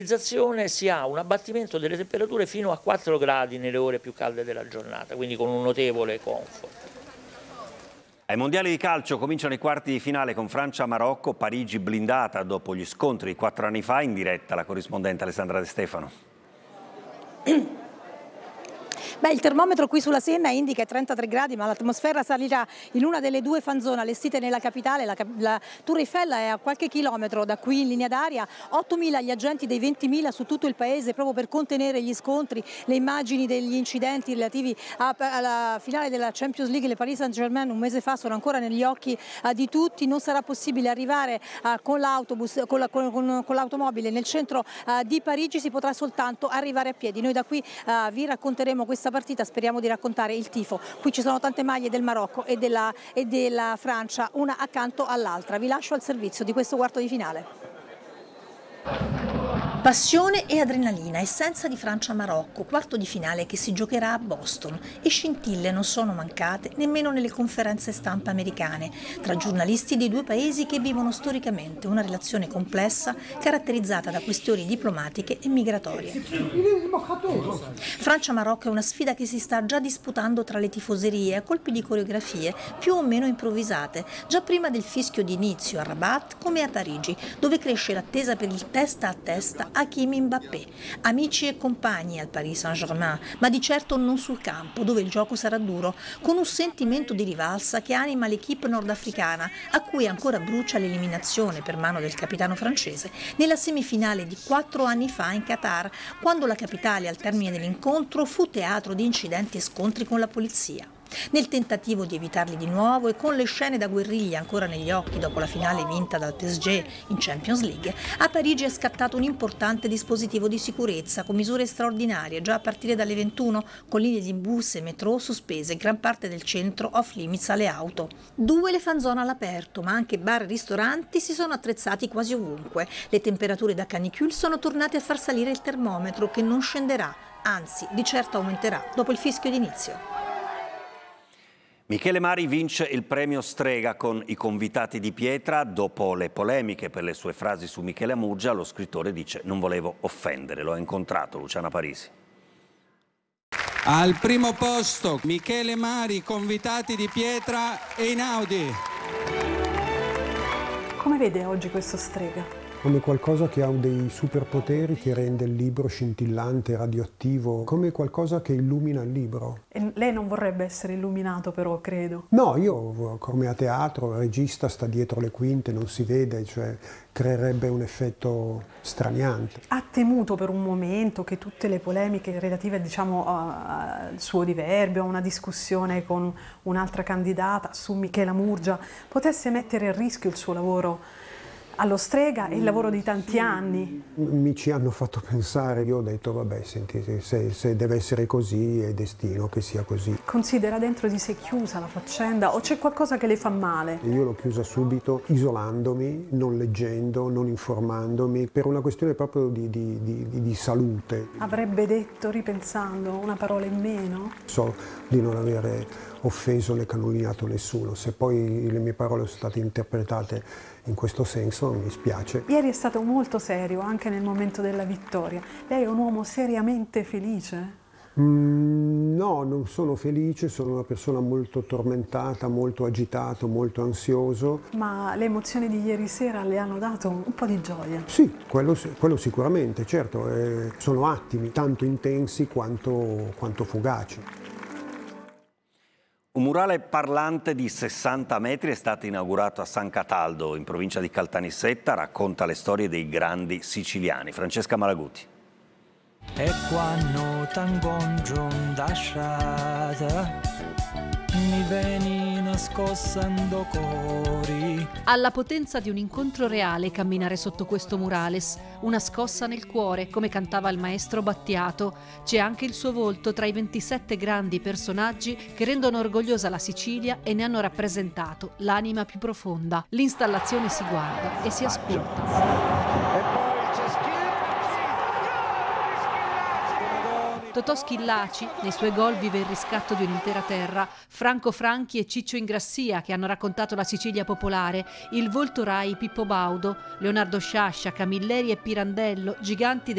Si ha un abbattimento delle temperature fino a 4 gradi nelle ore più calde della giornata, quindi con un notevole comfort. Ai mondiali di calcio cominciano i quarti di finale con Francia-Marocco, Parigi blindata dopo gli scontri 4 anni fa. In diretta la corrispondente Alessandra De Stefano. Il termometro qui sulla Senna indica 33 gradi, ma l'atmosfera salirà in una delle due fanzone allestite nella capitale. La Tour Eiffel è a qualche chilometro da qui in linea d'aria. 8.000 gli agenti dei 20.000 su tutto il paese proprio per contenere gli scontri. Le immagini degli incidenti relativi alla finale della Champions League, le Paris Saint-Germain un mese fa, sono ancora negli occhi di tutti. Non sarà possibile arrivare con l'autobus, con l'automobile nel centro di Parigi, si potrà soltanto arrivare a piedi. Noi da qui vi racconteremo questa partita, speriamo di raccontare il tifo. Qui ci sono tante maglie del Marocco e della Francia, una accanto all'altra. Vi lascio al servizio di questo quarto di finale. Passione e adrenalina, essenza di Francia-Marocco, quarto di finale che si giocherà a Boston, e scintille non sono mancate nemmeno nelle conferenze stampa americane, tra giornalisti dei due paesi che vivono storicamente una relazione complessa caratterizzata da questioni diplomatiche e migratorie. Francia-Marocco è una sfida che si sta già disputando tra le tifoserie a colpi di coreografie più o meno improvvisate, già prima del fischio di inizio a Rabat come a Parigi, dove cresce l'attesa per il testa a testa Hakimi Mbappé, amici e compagni al Paris Saint-Germain, ma di certo non sul campo, dove il gioco sarà duro, con un sentimento di rivalsa che anima l'equipe nordafricana, a cui ancora brucia l'eliminazione per mano del capitano francese nella semifinale di 4 anni fa in Qatar, quando la capitale al termine dell'incontro fu teatro di incidenti e scontri con la polizia. Nel tentativo di evitarli di nuovo e con le scene da guerriglia ancora negli occhi dopo la finale vinta dal PSG in Champions League, a Parigi è scattato un importante dispositivo di sicurezza con misure straordinarie già a partire dalle 21, con linee di bus e metro sospese e gran parte del centro off limits alle auto. 2 le fanzone all'aperto, ma anche bar e ristoranti si sono attrezzati quasi ovunque. Le temperature da canicule sono tornate a far salire il termometro, che non scenderà, anzi di certo aumenterà dopo il fischio d'inizio. Michele Mari vince il premio Strega con I convitati di pietra. Dopo le polemiche per le sue frasi su Michele Amurgia, lo scrittore dice: non volevo offendere, l'ho incontrato. Luciana Parisi. Al primo posto Michele Mari, Convitati di pietra, Einaudi. Come vede oggi questo Strega? Come qualcosa che ha dei superpoteri, che rende il libro scintillante, radioattivo, come qualcosa che illumina il libro. E lei non vorrebbe essere illuminato però, credo. No, io come a teatro, il regista sta dietro le quinte, non si vede, cioè creerebbe un effetto straniante. Ha temuto per un momento che tutte le polemiche relative, diciamo, al suo diverbio, a una discussione con un'altra candidata su Michele Amurgia, potesse mettere a rischio il suo lavoro allo Strega e il lavoro di tanti anni? Mi ci hanno fatto pensare, io ho detto vabbè, senti, se deve essere così è destino che sia così. Considera dentro di sé chiusa la faccenda o c'è qualcosa che le fa male? Io l'ho chiusa subito, isolandomi, non leggendo, non informandomi, per una questione proprio di salute. Avrebbe detto, ripensando, una parola in meno? So di non avere offeso né calunniato nessuno, se poi le mie parole sono state interpretate in questo senso mi spiace. Ieri è stato molto serio anche nel momento della vittoria. Lei è un uomo seriamente felice? No, non sono felice, sono una persona molto tormentata, molto agitato, molto ansioso. Ma le emozioni di ieri sera le hanno dato un po' di gioia? Sì, quello sicuramente, certo, sono attimi tanto intensi quanto fugaci. Un murale parlante di 60 metri è stato inaugurato a San Cataldo, in provincia di Caltanissetta, racconta le storie dei grandi siciliani. Francesca Malaguti. E quando t'incontro d'asciata mi veni nascostando cori. Alla potenza di un incontro reale camminare sotto questo murales, una scossa nel cuore, come cantava il maestro Battiato. C'è anche il suo volto tra i 27 grandi personaggi che rendono orgogliosa la Sicilia e ne hanno rappresentato l'anima più profonda. L'installazione si guarda e si ascolta. Totò Schillaci, nei suoi gol vive il riscatto di un'intera terra, Franco Franchi e Ciccio Ingrassia che hanno raccontato la Sicilia popolare, il volto Rai Pippo Baudo, Leonardo Sciascia, Camilleri e Pirandello, giganti